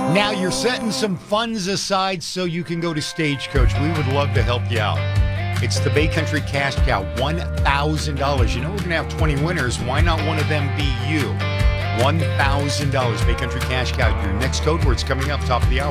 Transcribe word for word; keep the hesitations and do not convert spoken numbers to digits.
Now you're setting some funds aside so you can go to Stagecoach. We would love to help you out. It's the Bay Country Cash Cow, one thousand dollars. You know we're going to have twenty winners. Why not one of them be you? one thousand dollars Bay Country Cash Cow. Your next code word's coming up top of the hour.